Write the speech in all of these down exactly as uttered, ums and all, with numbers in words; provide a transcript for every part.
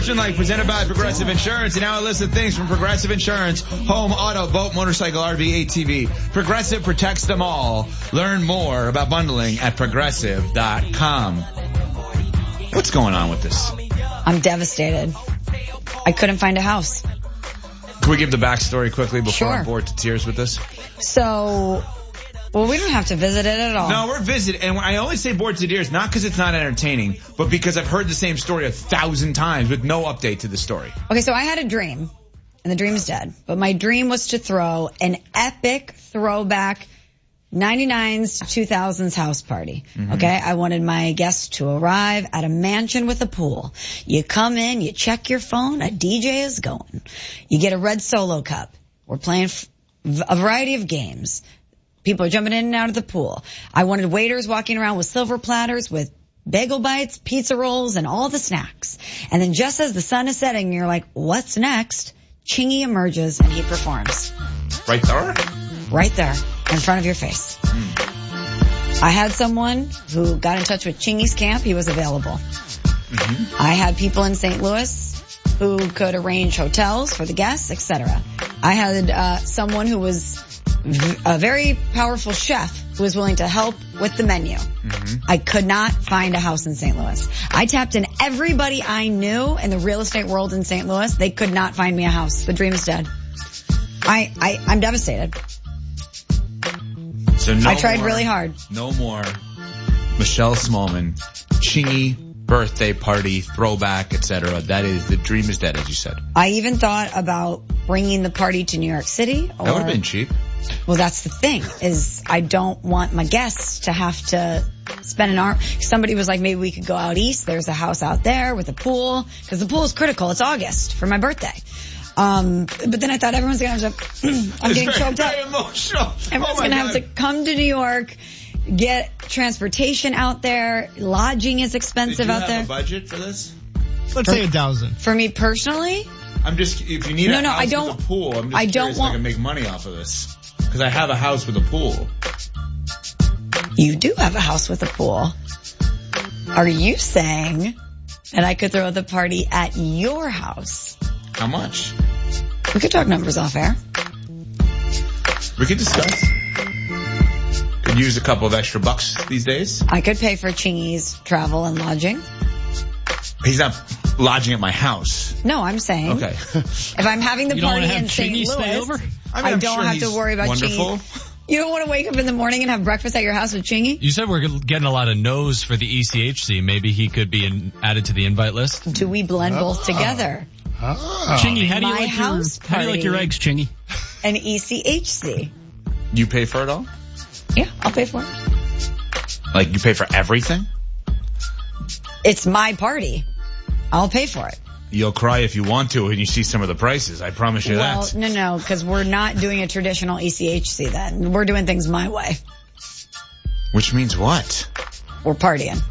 Sportsman Like, presented by Progressive Insurance. And now a list of things from Progressive Insurance: home, auto, boat, motorcycle, R V, A T V. Progressive protects them all. Learn more about bundling at progressive dot com. What's going on with this? I'm devastated. I couldn't find a house. Can we give the backstory quickly before Sure. I'm bored to tears with this? So, well, we don't have to visit it at all. No, we're visiting, and I only say bored to tears not because it's not entertaining, but because I've heard the same story a thousand times with no update to the story. Okay, so I had a dream, and the dream is dead. But my dream was to throw an epic throwback ninety-nines to two thousands house party. Mm-hmm. Okay, I wanted my guests to arrive at a mansion with a pool. You come in, you check your phone, a D J is going. You get a red Solo cup. We're playing f- a variety of games. People are jumping in and out of the pool. I wanted waiters walking around with silver platters with bagel bites, pizza rolls, and all the snacks. And then just as the sun is setting, you're like, what's next? Chingy emerges and he performs. Right there? Right there, in front of your face. Mm. I had someone who got in touch with Chingy's camp. He was available. Mm-hmm. I had people in Saint Louis who could arrange hotels for the guests, et cetera. I had uh, someone who was v- a very powerful chef who was willing to help with the menu. Mm-hmm. I could not find a house in Saint Louis. I tapped in everybody I knew in the real estate world in Saint Louis. They could not find me a house. The dream is dead. I, I, I'm devastated. So no I tried more, really hard. No more Michelle Smallman, Chingy birthday party, throwback, et cetera. That is, the dream is dead, as you said. I even thought about bringing the party to New York City. Or, that would have been cheap. Well, that's the thing, is I don't want my guests to have to spend an hour. Somebody was like, maybe we could go out east. There's a house out there with a pool, because the pool is critical. It's August for my birthday. Um, but then I thought everyone's going to have to, I'm it's getting very, choked up. very emotional. Everyone's oh going to have to come to New York, get transportation out there. Lodging is expensive Did you out have there. a budget for this? Let's for, say a thousand. For me personally? I'm just, if you need no, a no, house I don't, with a pool, I'm just I curious don't if want, I can make money off of this. Because I have a house with a pool. You do have a house with a pool. Are you saying that I could throw the party at your house? How much? We could talk numbers off air. We could discuss. Could use a couple of extra bucks these days. I could pay for Chingy's travel and lodging. He's not lodging at my house. No, I'm saying. Okay. If I'm having the you don't party have in Saint Chingy Louis, stay over? I, mean, I don't sure have to worry about wonderful. Chingy. You don't want to wake up in the morning and have breakfast at your house with Chingy? You said we're getting a lot of no's for the E C H C. Maybe he could be in, added to the invite list. Do we blend oh. both together? Oh. Chingy, how do you My like your how do you like your eggs, Chingy? An E C H C. You pay for it all? Yeah, I'll pay for it. Like you pay for everything? It's my party. I'll pay for it. You'll cry if you want to when you see some of the prices. I promise you well, that. Well, no, no, because we're not doing a traditional E C H C then. We're doing things my way. Which means what? We're partying.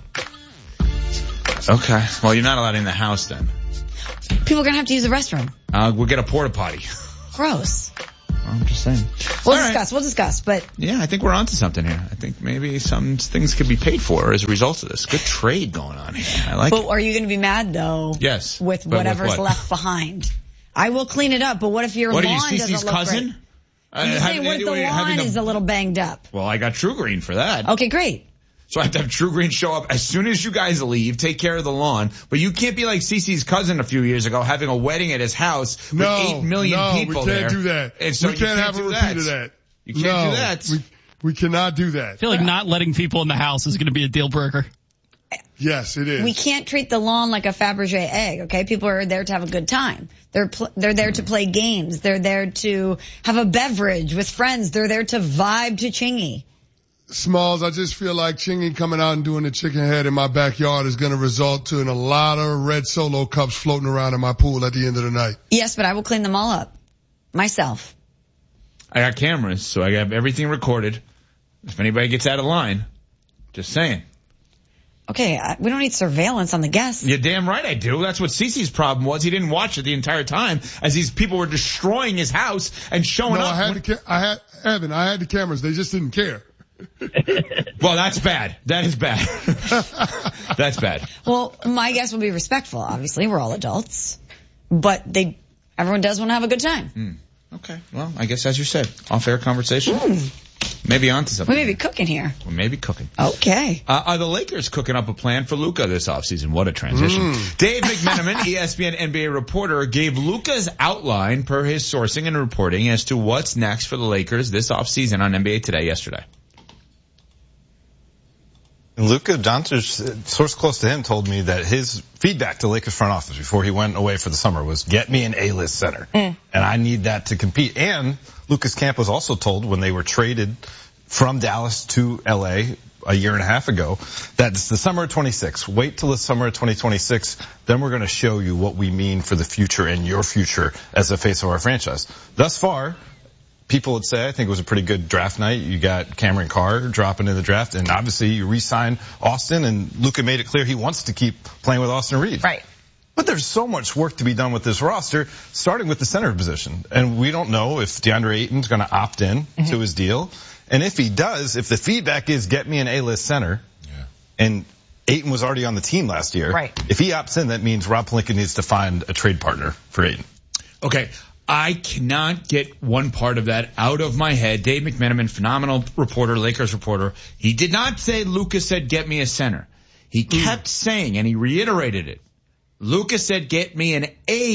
Okay. Well, you're not allowed in the house then. People are going to have to use the restroom. Uh, we'll get a porta potty. Gross. I'm just saying. We'll All discuss, right. we'll discuss, but... Yeah, I think we're onto something here. I think maybe some things could be paid for as a result of this. Good trade going on here. I like but it. Are you going to be mad, though? Yes. With but whatever's with what? left behind? I will clean it up, but what if your what lawn are you, doesn't Cece's look cousin? great? I'm just Uh, saying, what if the wait, lawn the, is a little banged up? Well, I got True Green for that. Okay, great. So I have to have True Green show up as soon as you guys leave, take care of the lawn. But you can't be like Cece's cousin a few years ago, having a wedding at his house with no, eight million no, people there. we can't there. do that. And so we can't, can't have a do repeat that. of that. You can't no, do that. We, we cannot do that. I feel like not letting people in the house is going to be a deal breaker. Yes, it is. We can't treat the lawn like a Fabergé egg, okay? People are there to have a good time. They're pl- they're there to play games. They're there to have a beverage with friends. They're there to vibe to Chingy. Smalls, I just feel like Chingy coming out and doing the chicken head in my backyard is going to result to in a lot of red Solo cups floating around in my pool at the end of the night. Yes, but I will clean them all up. Myself. I got cameras, so I have everything recorded. If anybody gets out of line, just saying. Okay, I, we don't need surveillance on the guests. You're damn right I do. That's what Cece's problem was. He didn't watch it the entire time as these people were destroying his house and showing no, up. I had when- the ca- I had, Evan, I had the cameras. They just didn't care. Well, that's bad. That is bad. That's bad. Well, my guess would be respectful, obviously. We're all adults. But they, everyone does want to have a good time. Mm. Okay. Well, I guess as you said, off-air conversation. Mm. Maybe onto something. We may be cooking here. We may be cooking. Okay. Uh, are the Lakers cooking up a plan for Luka this offseason? What a transition. Mm. Dave McMenamin, E S P N N B A reporter, gave Luka's outline per his sourcing and reporting as to what's next for the Lakers this offseason on N B A Today yesterday. Luka Doncic, source close to him, told me that his feedback to Lakers front office before he went away for the summer was, get me an A-list center. Mm. And I need that to compete. And Luka's camp was also told when they were traded from Dallas to L A a year and a half ago that it's the summer of twenty-six. Wait till the summer of twenty twenty-six. Then we're going to show you what we mean for the future and your future as the face of our franchise. Thus far, people would say, I think it was a pretty good draft night. You got Cameron Carr dropping in the draft, and obviously you re-sign Austin, and Luka made it clear he wants to keep playing with Austin Reeves. Right. But there's so much work to be done with this roster, starting with the center position. And we don't know if DeAndre Ayton's going to opt in mm-hmm. to his deal. And if he does, if the feedback is get me an A-list center, yeah. and Ayton was already on the team last year, right. if he opts in, that means Rob Pelinka needs to find a trade partner for Ayton. Okay. I cannot get one part of that out of my head. Dave McMenamin, phenomenal reporter, Lakers reporter. He did not say Luka said, get me a center. He kept mm. saying, and he reiterated it, Luka said, get me an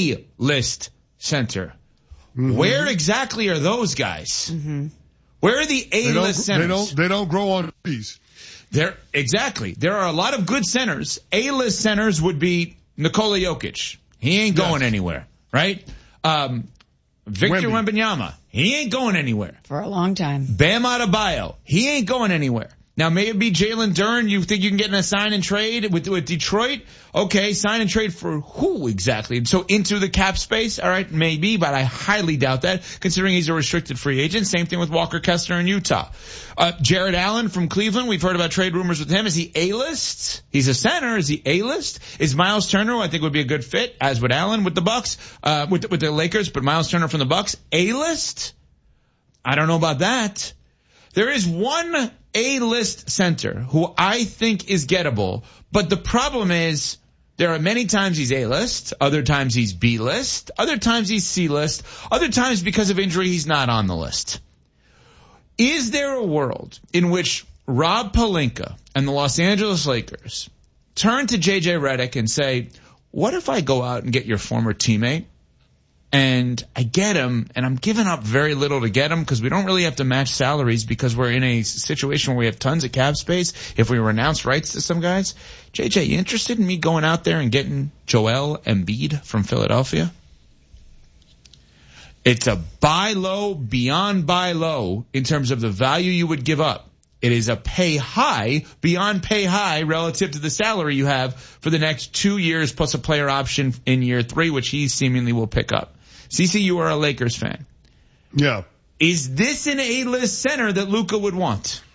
A-list center. Mm-hmm. Where exactly are those guys? Mm-hmm. Where are the A-list centers? They don't, they don't grow on trees. There, exactly. There are a lot of good centers. A-list centers would be Nikola Jokic. He ain't going yes. anywhere, right? Um, Victor Wembanyama, he ain't going anywhere. For a long time. Bam Adebayo, he ain't going anywhere. Now, may it be Jalen Duren? You think you can get in a sign and trade with, with Detroit? Okay, sign and trade for who exactly? So into the cap space? All right, maybe, but I highly doubt that, considering he's a restricted free agent. Same thing with Walker Kessler in Utah. Uh, Jared Allen from Cleveland, we've heard about trade rumors with him. Is he A-list? He's a center. Is he A-list? Is Miles Turner, who I think would be a good fit, as would Allen with the Bucks, uh, with, with the Lakers, but Miles Turner from the Bucks, A-list? I don't know about that. There is one A-list center who I think is gettable, but the problem is there are many times he's A-list, other times he's B-list, other times he's C-list, other times because of injury he's not on the list. Is there a world in which Rob Pelinka and the Los Angeles Lakers turn to J J Redick and say, what if I go out and get your former teammate? And I get him, and I'm giving up very little to get him because we don't really have to match salaries because we're in a situation where we have tons of cap space. If we renounce rights to some guys, J J, you interested in me going out there and getting Joel Embiid from Philadelphia? It's a buy low, beyond buy low in terms of the value you would give up. It is a pay high, beyond pay high relative to the salary you have for the next two years plus a player option in year three, which he seemingly will pick up. C C, you are a Lakers fan. Yeah. Is this an A-list center that Luka would want?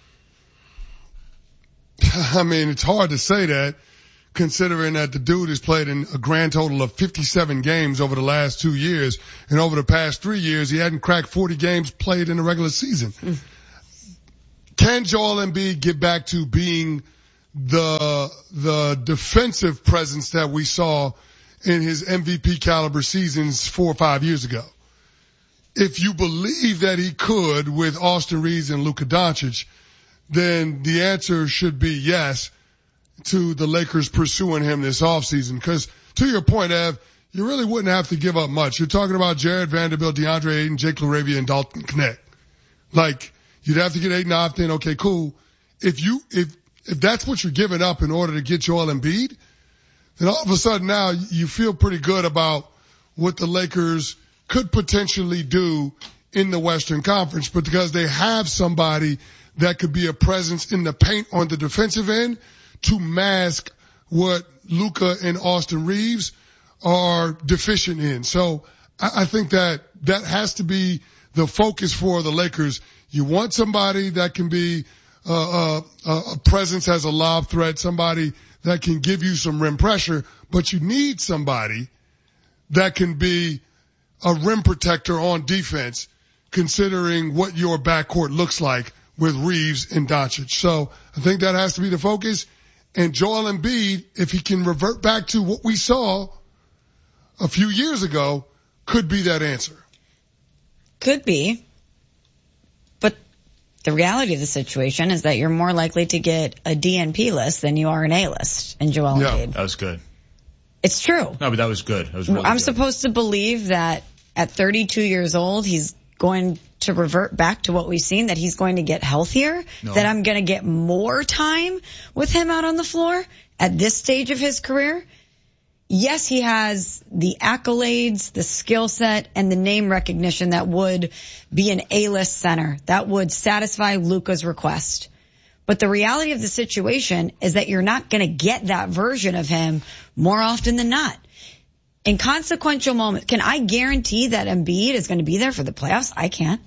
I mean, it's hard to say that, considering that the dude has played in a grand total of fifty-seven games over the last two years, and over the past three years, he hadn't cracked forty games played in the regular season. Mm. Can Joel Embiid get back to being the the defensive presence that we saw in his M V P caliber seasons four or five years ago? If you believe that he could with Austin Reeves and Luka Doncic, then the answer should be yes to the Lakers pursuing him this offseason. Because to your point, Ev, you really wouldn't have to give up much. You're talking about Jared Vanderbilt, DeAndre Ayton, Jake LaRavia, and Dalton Knecht. Like, you'd have to get Ayton opt in. Okay, cool. If you, if, if that's what you're giving up in order to get Joel Embiid, then all of a sudden now you feel pretty good about what the Lakers could potentially do in the Western Conference. But because they have somebody that could be a presence in the paint on the defensive end to mask what Luka and Austin Reeves are deficient in. So I, I think that that has to be the focus for the Lakers. You want somebody that can be uh, uh, a presence as a lob threat, somebody that can give you some rim pressure, but you need somebody that can be a rim protector on defense, considering what your backcourt looks like with Reeves and Doncic. So I think that has to be the focus. And Joel Embiid, if he can revert back to what we saw a few years ago, could be that answer. Could be. But the reality of the situation is that you're more likely to get a D N P list than you are an A list in Joel Yeah. Embiid. That was good. It's true. No, but that was good. That was really I'm good. supposed to believe that at thirty-two years old, he's going to revert back to what we've seen, that he's going to get healthier, No. that I'm going to get more time with him out on the floor at this stage of his career. Yes, he has the accolades, the skill set, and the name recognition that would be an A-list center, that would satisfy Luka's request. But the reality of the situation is that you're not going to get that version of him more often than not. In consequential moments, can I guarantee that Embiid is going to be there for the playoffs? I can't.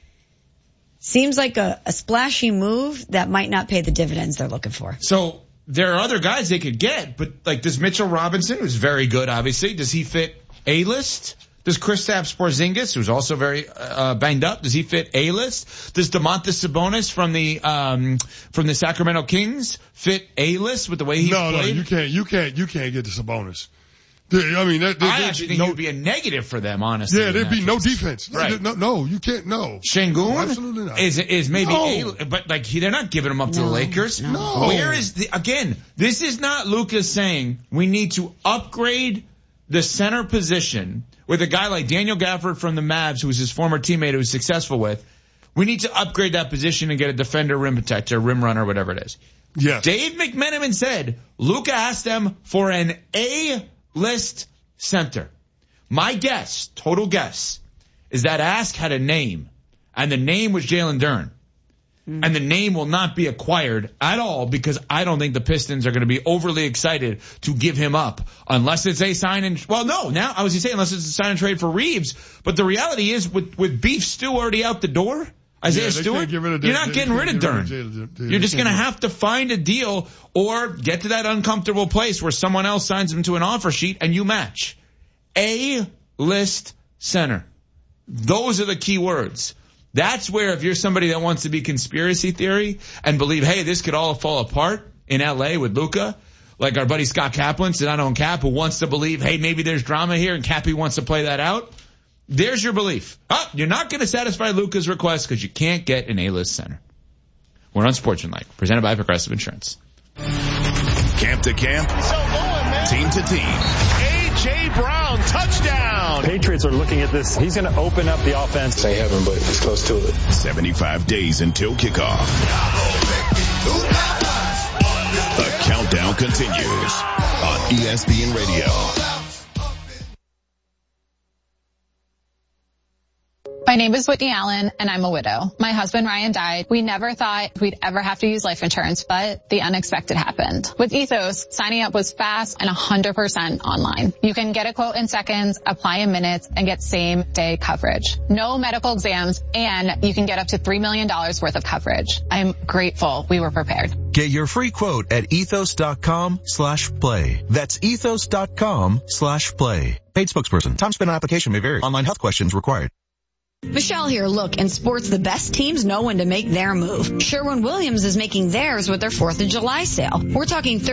Seems like a, a splashy move that might not pay the dividends they're looking for. So there are other guys they could get, but like does Mitchell Robinson, who's very good, obviously, does he fit A-list? Does Kristaps Porzingis, who's also very uh, banged up, does he fit A-list? Does Domantas Sabonis from the um from the Sacramento Kings fit A-list with the way he's no, played? no, you can't, you can't, you can't get the Sabonis. I mean, that, I actually think no, it would be a negative for them, honestly. yeah, in there'd that be no case. defense. Right. No, no, you can't. No. Şengün Absolutely not. is is maybe No. A, but like he, they're not giving him up to the No, Lakers. no. Where is the again? This is not Lucas saying we need to upgrade the center position with a guy like Daniel Gafford from the Mavs, who was his former teammate, who was successful with. We need to upgrade that position and get a defender, rim protector, rim runner, whatever it is. Yes. Dave McMenamin said Luka asked them for an A-list center. My guess, total guess, is that ask had a name, and the name was Jalen Duren. Mm. And the name will not be acquired at all because I don't think the Pistons are going to be overly excited to give him up unless it's a sign and, well, no, now I was going to say unless it's a sign and trade for Reeves. But the reality is with, with Beef Stew already out the door, Isaiah Yeah, they Stewart, can't get rid of you're that. not They getting can't rid of get rid of Duren. Jalen. They- You're just they going to can't. have to find a deal or get to that uncomfortable place where someone else signs him to an offer sheet and you match. A-list center. Those are the key words. That's where if you're somebody that wants to be conspiracy theory and believe, hey, this could all fall apart in L A with Luka, like our buddy Scott Kaplan, sit on Cap, who wants to believe, hey, maybe there's drama here and Cappy wants to play that out. There's your belief. Oh, you're not going to satisfy Luka's request because you can't get an A-list center. We're on Sportsmanlike, presented by Progressive Insurance. Camp to camp, team to team. A J. Brown, touchdown. Patriots are looking at this. He's going to open up the offense. Ain't heaven, but it's close to it. seventy-five days until kickoff. The countdown continues on E S P N Radio. My name is Whitney Allen, and I'm a widow. My husband, Ryan, died. We never thought we'd ever have to use life insurance, but the unexpected happened. With Ethos, signing up was fast and one hundred percent online. You can get a quote in seconds, apply in minutes, and get same-day coverage. No medical exams, and you can get up to three million dollars worth of coverage. I'm grateful we were prepared. Get your free quote at ethos.com slash play. That's ethos.com slash play. Paid spokesperson. Time spent on application may vary. Online health questions required. Michelle here. Look, in sports, the best teams know when to make their move. Sherwin-Williams is making theirs with their fourth of July sale. We're talking